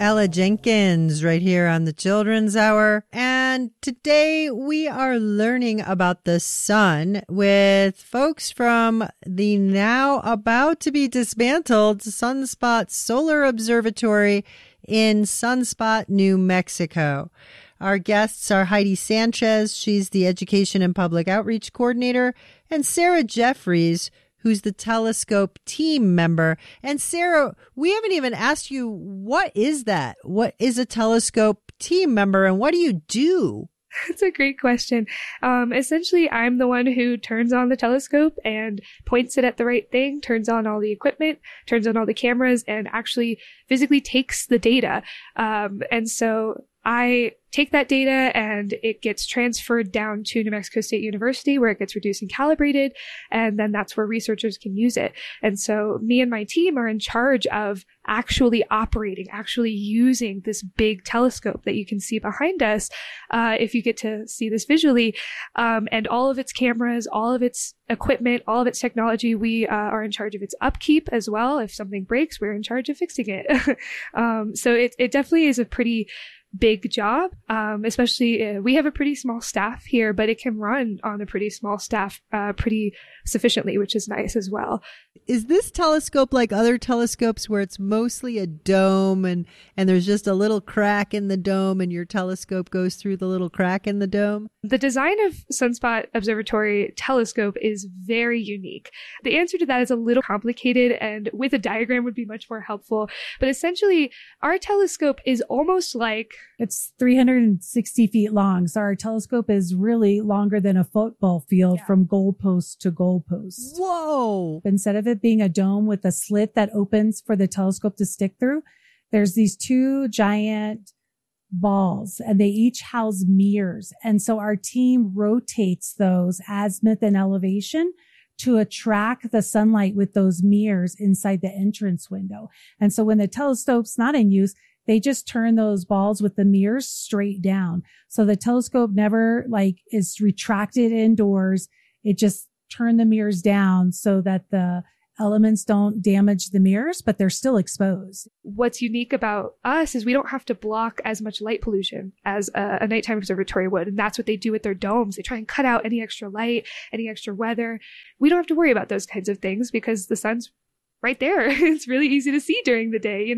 Ella Jenkins right here on the Children's Hour. And today we are learning about the sun with folks from the now about to be dismantled Sunspot Solar Observatory in Sunspot, New Mexico. Our guests are Heidi Sanchez, she's the Education and Public Outreach Coordinator, and Sarah Jeffries, who's the telescope team member. And Sarah, we haven't even asked you, what is that? What is a telescope team member and what do you do? That's a great question. Essentially, I'm the one who turns on the telescope and points it at the right thing, turns on all the equipment, turns on all the cameras, and actually physically takes the data. And so I take that data and it gets transferred down to New Mexico State University where it gets reduced and calibrated. And then that's where researchers can use it. And so me and my team are in charge of actually operating, actually using this big telescope that you can see behind us. If you get to see this visually, and all of its cameras, all of its equipment, all of its technology, we are in charge of its upkeep as well. If something breaks, we're in charge of fixing it. So it definitely is a pretty big job, especially we have a pretty small staff here, but it can run on a pretty small staff pretty sufficiently, which is nice as well. Is this telescope like other telescopes where it's mostly a dome and there's just a little crack in the dome and your telescope goes through the little crack in the dome? The design of Sunspot Observatory telescope is very unique. The answer to that is a little complicated and with a diagram would be much more helpful. But essentially, our telescope is almost like... It's 360 feet long. So our telescope is really longer than a football field from goalpost to goalpost. Whoa! Instead of it being a dome with a slit that opens for the telescope to stick through, there's these two giant balls and they each house mirrors. And so our team rotates those azimuth and elevation to attract the sunlight with those mirrors inside the entrance window. And so when the telescope's not in use, they just turn those balls with the mirrors straight down. So the telescope never is retracted indoors. It just turned the mirrors down so that the elements don't damage the mirrors, but they're still exposed. What's unique about us is we don't have to block as much light pollution as a nighttime observatory would. And that's what they do with their domes. They try and cut out any extra light, any extra weather. We don't have to worry about those kinds of things because the sun's right there. It's really easy to see during the day,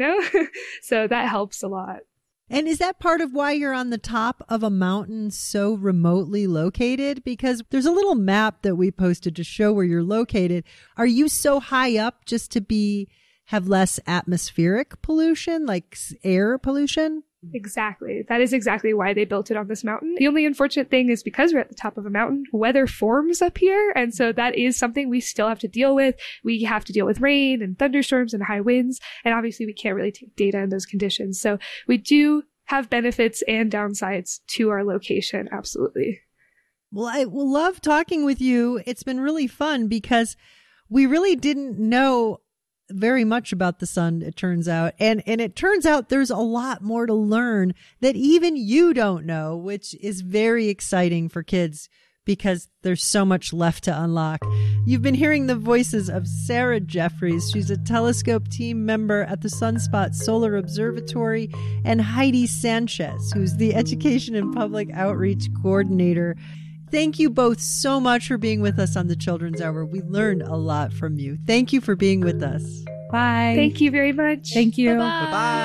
So that helps a lot. And is that part of why you're on the top of a mountain so remotely located? Because there's a little map that we posted to show where you're located. Are you so high up just to have less atmospheric pollution, like air pollution? Exactly. That is exactly why they built it on this mountain. The only unfortunate thing is because we're at the top of a mountain, weather forms up here. And so that is something we still have to deal with. We have to deal with rain and thunderstorms and high winds. And obviously we can't really take data in those conditions. So we do have benefits and downsides to our location. Absolutely. Well, I love talking with you. It's been really fun because we really didn't know very much about the sun, it turns out. And it turns out there's a lot more to learn that even you don't know, which is very exciting for kids because there's so much left to unlock. You've been hearing the voices of Sarah Jeffries. She's a telescope team member at the Sunspot Solar Observatory, and Heidi Sanchez, who's the Education and Public Outreach Coordinator. Thank you both so much for being with us on the Children's Hour. We learned a lot from you. Thank you for being with us. Bye. Thank you very much. Thank you. Bye-bye.